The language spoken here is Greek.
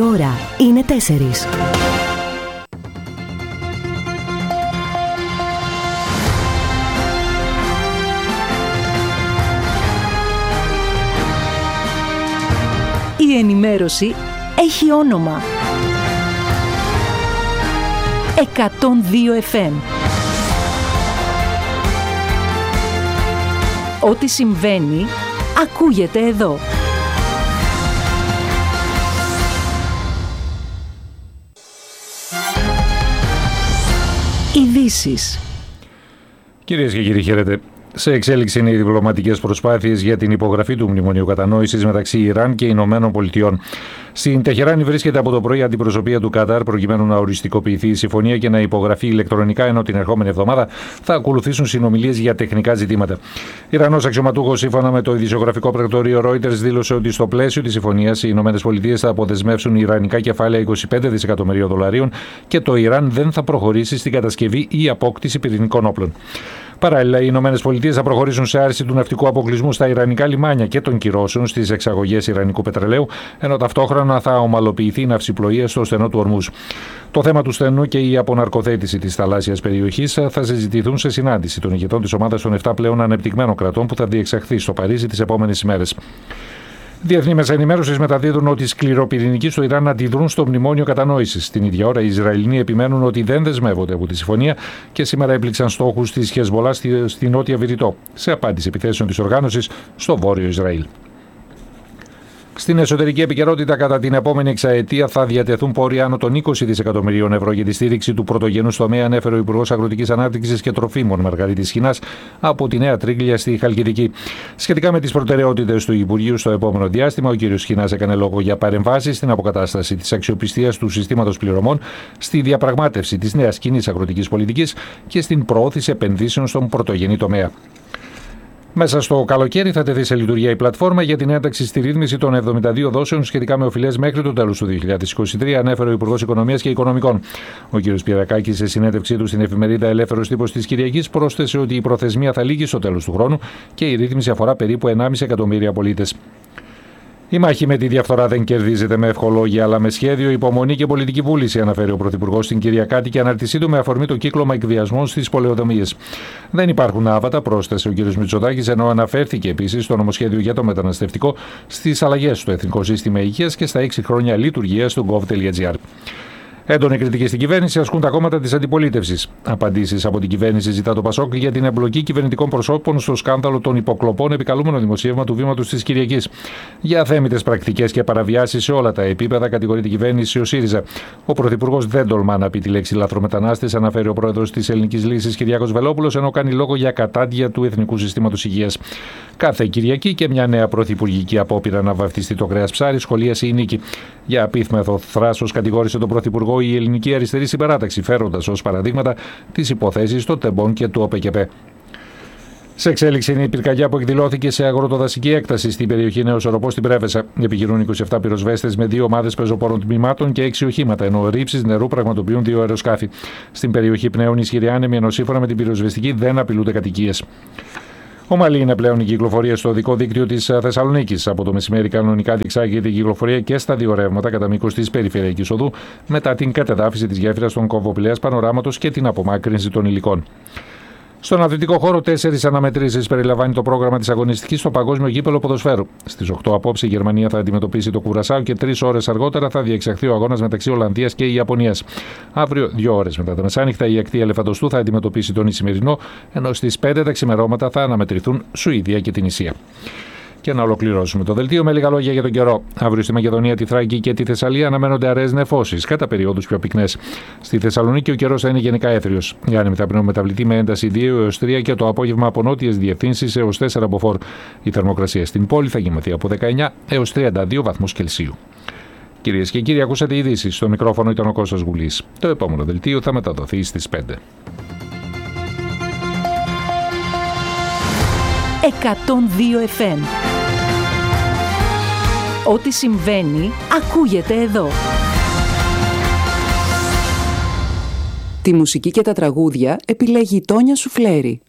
ώρα είναι 4. Η ενημέρωση έχει όνομα. 102 FM. Ό,τι συμβαίνει, ακούγεται εδώ. Ειδήσεις. Κυρίες και κύριοι, χαίρετε. Σε εξέλιξη είναι οι διπλωματικές προσπάθειες για την υπογραφή του Μνημονίου Κατανόησης μεταξύ Ιράν και Ηνωμένων Πολιτειών. Στην Τεχεράνη βρίσκεται από το πρωί αντιπροσωπεία του Κατάρ προκειμένου να οριστικοποιηθεί η συμφωνία και να υπογραφεί ηλεκτρονικά, ενώ την ερχόμενη εβδομάδα θα ακολουθήσουν συνομιλίες για τεχνικά ζητήματα. Ιρανός αξιωματούχος, σύμφωνα με το ειδησιογραφικό πρακτορείο Reuters, δήλωσε ότι στο πλαίσιο της συμφωνίας οι Ηνωμένες Πολιτείες θα αποδεσμεύσουν ιρανικά κεφάλαια 25 δισεκατομμυρίων δολαρίων και το Ιράν δεν θα προχωρήσει στην κατασκευή ή απόκτηση πυρηνικών όπλων. Παράλληλα, οι Ηνωμένες Πολιτείες θα προχωρήσουν σε άρση του ναυτικού αποκλεισμού στα ιρανικά λιμάνια και των κυρώσεων στις εξαγωγές ιρανικού πετρελαίου, ενώ ταυτόχρονα θα ομαλοποιηθεί η ναυσιπλοεία στο στενό του Ορμούζ. Το θέμα του στενού και η αποναρκοθέτηση της θαλάσσιας περιοχής θα συζητηθούν σε συνάντηση των ηγετών της ομάδας των 7 πλέον ανεπτυγμένων κρατών που θα διεξαχθεί στο Παρίσι τις επόμενες ημέρες. Διεθνή μέσα ενημέρωσης μεταδίδουν ότι οι σκληροπυρηνικοί στο Ιράν αντιδρούν στο Μνημόνιο Κατανόησης. Την ίδια ώρα, οι Ισραηλινοί επιμένουν ότι δεν δεσμεύονται από τη συμφωνία και σήμερα έπληξαν στόχους της Χεσμολά στη Νότια Βηρητό, σε απάντηση επιθέσεων της οργάνωσης στο Βόρειο Ισραήλ. Στην εσωτερική επικαιρότητα, κατά την επόμενη εξαετία θα διατεθούν πόροι άνω των 20 δισεκατομμυρίων ευρώ για τη στήριξη του πρωτογενούς τομέα, ανέφερε ο Υπουργός Αγροτικής Ανάπτυξης και Τροφίμων Μαργαρίτης Σχοινάς από τη Νέα Τρίγλια στη Χαλκιδική. Σχετικά με τις προτεραιότητες του Υπουργείου στο επόμενο διάστημα, ο κ. Σχοινάς έκανε λόγο για παρεμβάσεις στην αποκατάσταση της αξιοπιστίας του συστήματος πληρωμών, στη διαπραγμάτευση της νέας κοινής αγροτικής πολιτικής και στην προώθηση επενδύσεων στον πρωτογενή τομέα. Μέσα στο καλοκαίρι θα τεθεί σε λειτουργία η πλατφόρμα για την ένταξη στη ρύθμιση των 72 δόσεων σχετικά με οφειλές μέχρι το τέλος του 2023, ανέφερε ο Υπουργός Οικονομίας και Οικονομικών. Ο κ. Πιερακάκης, σε συνέντευξή του στην εφημερίδα Ελεύθερος Τύπος της Κυριακής, πρόσθεσε ότι η προθεσμία θα λήγει στο τέλος του χρόνου και η ρύθμιση αφορά περίπου 1,5 εκατομμύρια πολίτες. Η μάχη με τη διαφθορά δεν κερδίζεται με ευχολόγια, αλλά με σχέδιο, υπομονή και πολιτική βούληση, αναφέρει ο Πρωθυπουργός στην Κυριακάτη και αναρτησή του με αφορμή το κύκλωμα εκβιασμών στις πολεοδομίες. Δεν υπάρχουν άβατα, πρόσθεσε ο κ. Μητσοτάκης, ενώ αναφέρθηκε επίσης στο νομοσχέδιο για το μεταναστευτικό, στις αλλαγές στο Εθνικό Σύστημα Υγείας και στα 6 χρόνια λειτουργίας του gov.gr. Έντονη κριτική στην κυβέρνηση ασκούν τα κόμματα της αντιπολίτευσης. Απαντήσεις από την κυβέρνηση ζητά το Πασόκ για την εμπλοκή κυβερνητικών προσώπων στο σκάνδαλο των υποκλοπών, επικαλούμενο δημοσίευμα του Βήματος της Κυριακής. Για αθέμητες πρακτικές και παραβιάσεις σε όλα τα επίπεδα κατηγορεί την κυβέρνηση ο ΣΥΡΙΖΑ. Ο Πρωθυπουργός δεν τολμά να πει τη λέξη λαθρομετανάστες, αναφέρει ο Πρόεδρος της Ελληνικής Λύσης Κυριάκος Βελόπουλος, ενώ κάνει λόγο για κατάντια του Εθνικού Συστήματος Υγείας. Κάθε Κυριακή και μια νέα πρωθυπουργική απόπειρα να βαφτιστεί το κρέας ψάρι σχολίασε η Νίκη. Για απίθμεθο θράσος κατηγόρησε τον Πρωθυπουργό η Ελληνική Αριστερή Συμπαράταξη, φέροντας ως παραδείγματα τις υποθέσεις των τεμπών και του ΟΠΕΚΕΠΕ. Σε εξέλιξη είναι η πυρκαγιά που εκδηλώθηκε σε αγροτοδασική έκταση στην περιοχή Νέος Οροπός στην Πρέβεσα. Επιχειρούν 27 πυροσβέστες με 2 ομάδες πεζοπόρων τμήματων και 6 οχήματα, ενώ ρήψεις νερού πραγματοποιούν 2 αεροσκάφη. Στην περιοχή πνέουν ισχυροί άνεμοι, ενώ σύμφωνα με την πυροσβεστική δεν απειλούνται κατοικίες. Ομαλή είναι πλέον η κυκλοφορία στο οδικό δίκτυο της Θεσσαλονίκης. Από το μεσημέρι κανονικά διεξάγεται η κυκλοφορία και στα 2 ρεύματα κατά μήκος της περιφερειακής οδού, μετά την κατεδάφιση της γέφυρας των Κομβοπηλαίας Πανοράματος και την απομάκρυνση των υλικών. Στον αθλητικό χώρο, 4 αναμετρήσεις περιλαμβάνει το πρόγραμμα της αγωνιστικής στο Παγκόσμιο Γήπεδο Ποδοσφαίρου. Στις 8 απόψε η Γερμανία θα αντιμετωπίσει το Κουρασάο και 3 ώρες αργότερα θα διεξαχθεί ο αγώνας μεταξύ Ολλανδίας και Ιαπωνίας. Αύριο, 2 ώρες μετά τα μεσάνυχτα, η ακτή Ελεφαντοστού θα αντιμετωπίσει τον Ισημερινό, ενώ στις 5 τα ξημερώματα θα αναμετρηθούν Σουηδία και την Ισία. Και να ολοκληρώσουμε το δελτίο με λίγα λόγια για τον καιρό. Αύριο στη Μακεδονία, τη Θράκη και τη Θεσσαλία αναμένονται αραιές νεφώσεις, κατά περιόδους πιο πυκνές. Στη Θεσσαλονίκη ο καιρός θα είναι γενικά έθριος. Η άνεμη θα μεταβληθεί με ένταση 2 έως 3 και το απόγευμα από νότιες διευθύνσεις έως 4 μποφόρ. Η θερμοκρασία στην πόλη θα γεμωθεί από 19 έως 32 βαθμούς Κελσίου. Κυρίες και κύριοι, ακούσατε ειδήσεις. Στο μικρόφωνο ήταν ο Κώστας Γουλής. Το επόμενο δελτίο θα μεταδοθεί στις 5. 102 FM. Ό,τι συμβαίνει, ακούγεται εδώ. Τη μουσική και τα τραγούδια επιλέγει η Τόνια Σουφλέρη.